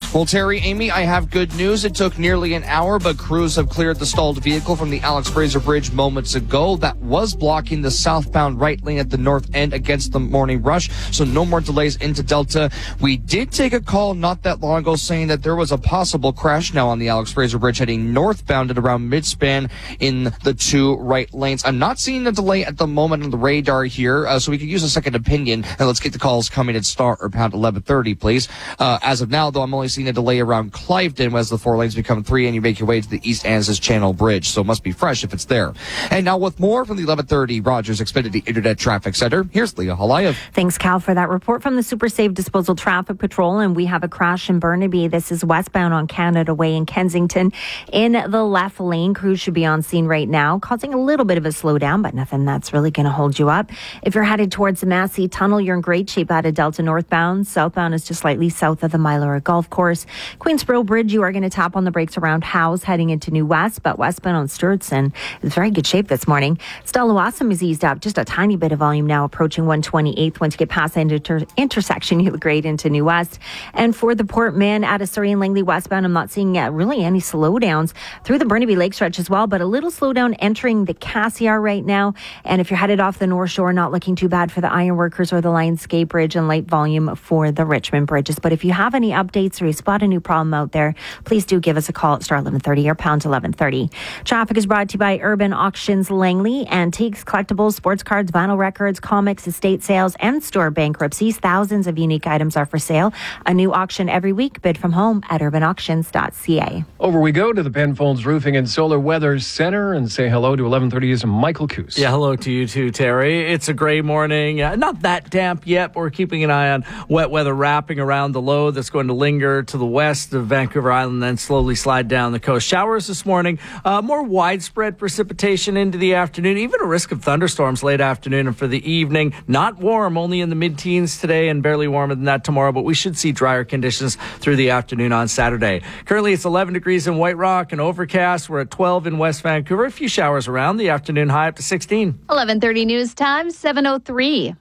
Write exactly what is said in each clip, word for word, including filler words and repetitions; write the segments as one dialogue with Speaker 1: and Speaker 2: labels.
Speaker 1: Well, Terry, Amy, I have good news. It took nearly an hour, but crews have cleared the stalled vehicle from the Alex Fraser Bridge moments ago. That was blocking the southbound right lane at the north end against the morning rush, so no more delays into Delta. We did take a call not that long ago saying that there was a possible crash now on the Alex Fraser Bridge heading northbound at around midspan in the two right lanes. I'm not seeing a delay at the moment on the radar here, uh, so we could use a second opinion, and let's get the calls coming at star or pound eleven thirty, please. Uh, as of now, though, I'm only seeing a delay around Cliveden as the four lanes become three and you make your way to the East Anzus Channel Bridge, so it must be fresh if it's there. And now with more from the eleven thirty Rogers Xfinity Internet Traffic Center, here's Leah Halayev.
Speaker 2: Thanks, Cal, for that report from the Super Safe Disposal Traffic Patrol. And we have a crash in Burnaby. This is westbound on Canada Way in Kensington. In the left lane, crews should be on scene right now, causing a little bit of a slowdown, but nothing that's really going to hold you up. If you're headed towards the Massey Tunnel, you're in great shape out of Delta northbound. Southbound is just slightly south of the Mylora Golf Course. Queensboro Bridge, you are going to tap on the brakes around Howes heading into New West, but westbound on Sturgeon is very good shape this morning. Stella Wassam is eased up, just a tiny bit of volume now approaching one twenty-eighth. Once you get past that inter- intersection, you look great into New West. And for the Port Mann out of Surrey and Langley westbound, I'm not seeing uh, really any slowdowns through the Burnaby Lake stretch as well, but a little slowdown entering the Cassiar right now. And if you're headed off the North Shore, not looking too bad for the Ironworkers or the Lionsgate Bridge, and light volume for the Richmond bridges. But if you have any updates or you spot a new problem out there, please do give us a call at star eleven thirty or pound eleven thirty. Traffic is brought to you by Urban Auctions Langley. Antiques, collectibles, sports cards, vinyl records, comics, estate sales, and store bankruptcies. Thousands of unique items are for sale. A new auction every week. Bid from home at urban auctions dot c a.
Speaker 3: Over we go to the Penfolds Roofing and Solar Weather Center and say hello to eleven thirty's Michael Coos.
Speaker 4: Yeah, hello to you too, Terry. It's a gray morning. Uh, not that damp yet, but we're keeping an eye on wet weather wrapping around the low that's going to linger to the west of Vancouver Island, then slowly slide down the coast. Showers this morning, uh, more widespread precipitation into the afternoon, even a risk of thunderstorms late afternoon and for the evening. Not warm, only in the mid-teens today and barely warmer than that tomorrow, but we should see drier conditions through the afternoon on Saturday. Currently, it's eleven degrees in White Rock and overcast. We're at twelve in West Vancouver. A few showers around. The afternoon high up to sixteen.
Speaker 5: eleven thirty news time, seven oh three.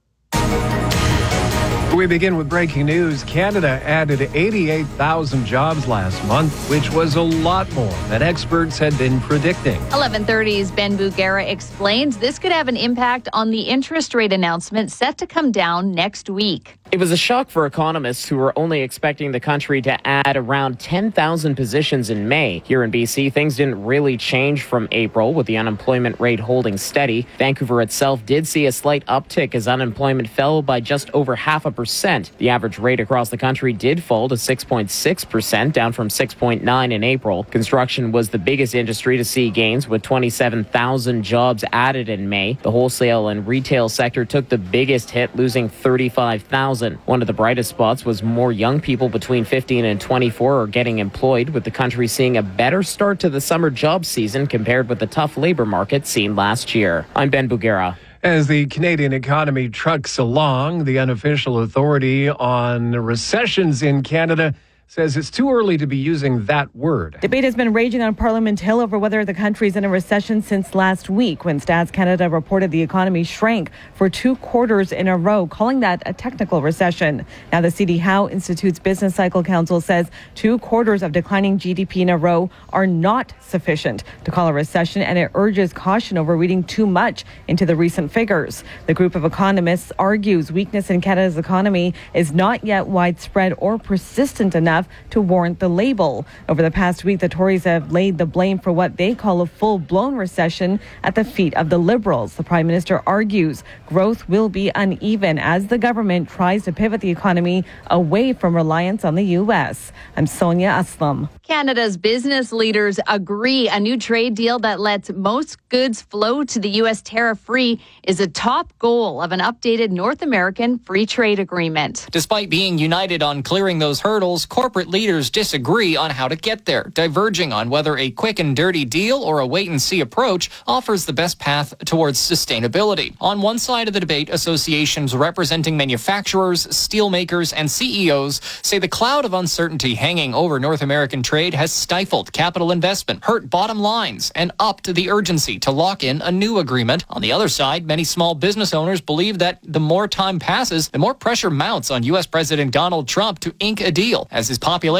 Speaker 3: We begin with breaking news. Canada added eighty-eight thousand jobs last month, which was a lot more than experts had been predicting.
Speaker 5: eleven thirty's Ben Bugera explains this could have an impact on the interest rate announcement set to come down next week.
Speaker 6: It was a shock for economists who were only expecting the country to add around ten thousand positions in May. Here in B C, things didn't really change from April, with the unemployment rate holding steady. Vancouver itself did see a slight uptick as unemployment fell by just over half a percent. The average rate across the country did fall to six point six percent, down from six point nine in April. Construction was the biggest industry to see gains, with twenty-seven thousand jobs added in May. The wholesale and retail sector took the biggest hit, losing thirty-five thousand. One of the brightest spots was more young people between fifteen and twenty-four are getting employed, with the country seeing a better start to the summer job season compared with the tough labor market seen last year. I'm Ben Bugera.
Speaker 3: As the Canadian economy trucks along, the unofficial authority on recessions in Canada says it's too early to be using that word.
Speaker 7: Debate has been raging on Parliament Hill over whether the country's in a recession since last week, when Stats Canada reported the economy shrank for two quarters in a row, calling that a technical recession. Now, the C D Howe Institute's Business Cycle Council says two quarters of declining G D P in a row are not sufficient to call a recession, and it urges caution over reading too much into the recent figures. The group of economists argues weakness in Canada's economy is not yet widespread or persistent enough to warrant the label. Over the past week, the Tories have laid the blame for what they call a full-blown recession at the feet of the Liberals. The Prime Minister argues growth will be uneven as the government tries to pivot the economy away from reliance on the U S. I'm Sonia Aslam.
Speaker 5: Canada's business leaders agree a new trade deal that lets most goods flow to the U S tariff-free is a top goal of an updated North American free trade agreement.
Speaker 8: Despite being united on clearing those hurdles, corporate leaders disagree on how to get there, diverging on whether a quick and dirty deal or a wait-and-see approach offers the best path towards sustainability. On one side of the debate, associations representing manufacturers, steelmakers, and C E Os say the cloud of uncertainty hanging over North American trade has stifled capital investment, hurt bottom lines, and upped the urgency to lock in a new agreement. On the other side, many small business owners believe that the more time passes, the more pressure mounts on U S President Donald Trump to ink a deal, as his popularity